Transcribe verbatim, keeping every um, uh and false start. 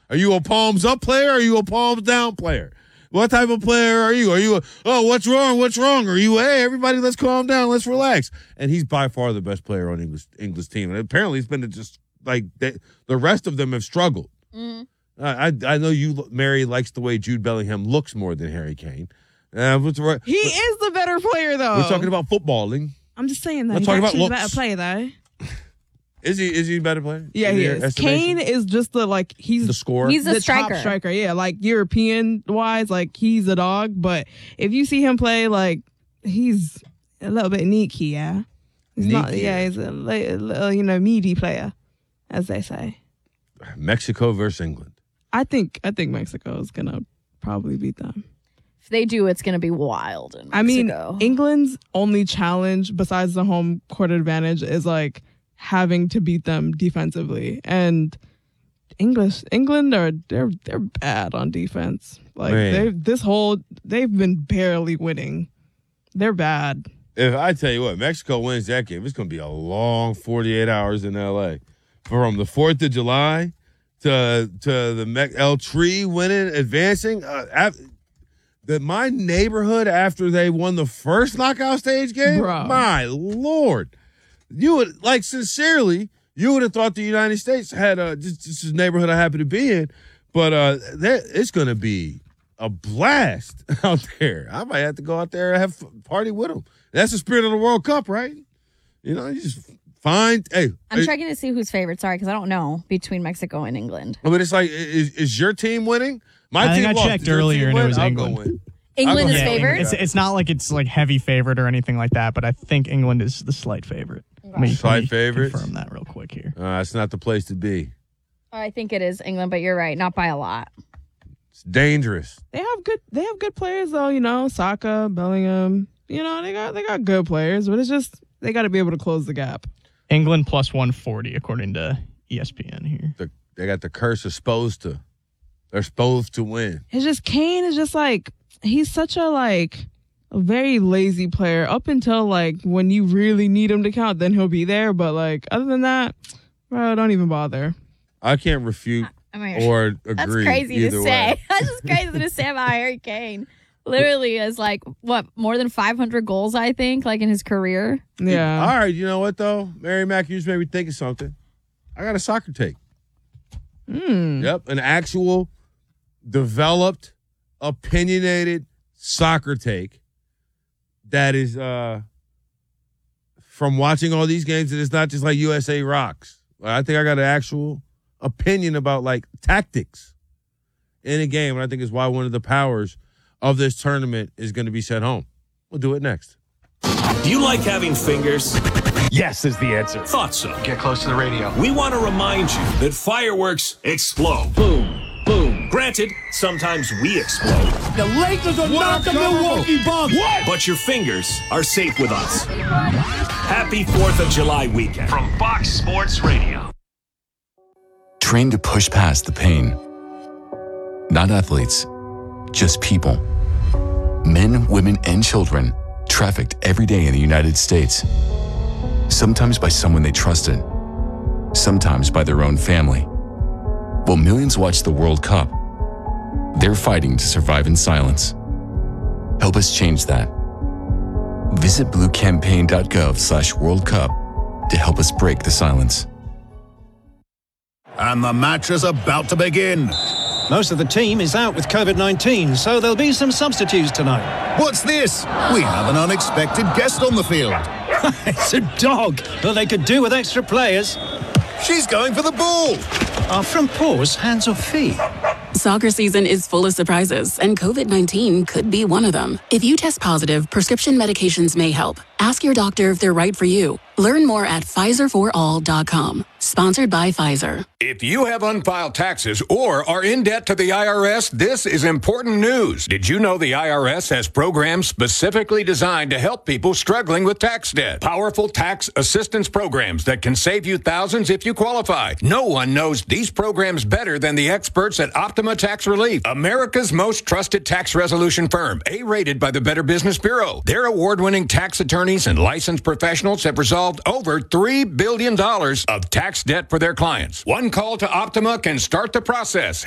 Are you a palms up player or are you a palms down player? What type of player are you? Are you a, oh, what's wrong? What's wrong? Are you, hey, everybody, let's calm down. Let's relax. And he's by far the best player on English English team. And apparently he's been just like they, the rest of them have struggled. Mm. I I know you, Mary, likes the way Jude Bellingham looks more than Harry Kane. Uh, what's the, he is the better player, though. We're talking about footballing. I'm just saying that. I'm He's talking actually about the better player, though. Is he is he a better player? Yeah, he is. Kane is just the like he's the scorer. He's a the striker. top striker. Yeah, like European wise, like he's a dog. But if you see him play, like he's a little bit neaky. Yeah, he's Neaky. not. Yeah, he's a, li- a little, you know, meaty player, as they say. Mexico versus England. I think I think Mexico is gonna probably beat them. If they do, it's gonna be wild. In I mean, Mexico. England's only challenge besides the home court advantage is like having to beat them defensively, and English England are they're they're bad on defense. Like they this whole they've been barely winning. They're bad. If I tell you what, Mexico wins that game, it's going to be a long forty-eight hours in L A. From the fourth of July to to the Me- El Tri winning, advancing. Uh, af- the, my neighborhood after they won the first knockout stage game, Bro. my Lord. You would, like, sincerely, you would have thought the United States had a, just, just this neighborhood I happen to be in, but uh, that, it's going to be a blast out there. I might have to go out there and have a party with them. That's the spirit of the World Cup, right? You know, you just find, hey. I'm hey, checking to see who's favorite. Sorry, because I don't know between Mexico and England. But it's like, is, is your team winning? My I team think I lost. checked Is your earlier team and it win? was I'll England. go win. England I'll is go favored? England. It's, it's not like it's like heavy favorite or anything like that, but I think England is the slight favorite. Let me, Slight let me favorites? confirm that real quick here. Uh, it's not the place to be. I think it is England, but you're right, not by a lot. It's dangerous. They have good they have good players though. You know, Saka, Bellingham. You know, they got they got good players, but it's just they got to be able to close the gap. England plus one forty according to E S P N here. The, they got the curse of supposed to. They're supposed to win. It's just Kane is just like he's such a like a very lazy player up until like when you really need him to count, then he'll be there. But like other than that, bro, don't even bother. I can't refute I mean, or agree. That's crazy either to way. say. That's just crazy to say about Harry Kane. Literally is like, what, more than five hundred goals, I think, like in his career. Yeah. All right, you know what, though? Mary Mack, you just made me think of something. I got a soccer take. Mm. Yep, an actual, developed, opinionated soccer take that is uh, from watching all these games, and it's not just like U S A rocks. I think I got an actual opinion about, like, tactics in a game, and I think is why one of the powers of this tournament is going to be sent home. We'll do it next. Do you like having fingers? Yes is the answer. Thought so. Get close to the radio. We want to remind you that fireworks explode. Boom, boom. Granted, sometimes we explode. The Lakers are not the Milwaukee Bucks. What? But your fingers are safe with us. Happy fourth of July weekend. From Fox Sports Radio. Trained to push past the pain. Not athletes, just people. Men, women, and children trafficked every day in the United States. Sometimes by someone they trusted, sometimes by their own family. While millions watch the World Cup, they're fighting to survive in silence. Help us change that. Visit bluecampaign.gov slash World Cup to help us break the silence. And the match is about to begin. Most of the team is out with covid nineteen, so there'll be some substitutes tonight. What's this? We have an unexpected guest on the field. It's a dog. Well, they could do with extra players. She's going for the ball. Are from paws, hands or feet? Soccer season is full of surprises, and covid nineteen could be one of them. If you test positive, prescription medications may help. Ask your doctor if they're right for you. Learn more at Pfizer for all dot com. Sponsored by Pfizer. If you have unfiled taxes or are in debt to the I R S, this is important news. Did you know the I R S has programs specifically designed to help people struggling with tax debt? Powerful tax assistance programs that can save you thousands if you qualify. No one knows these programs better than the experts at Optima Tax Relief, America's most trusted tax resolution firm, A-rated by the Better Business Bureau. Their award-winning tax attorneys and licensed professionals have resolved over three billion dollars of tax debt for their clients. One call to Optima can start the process.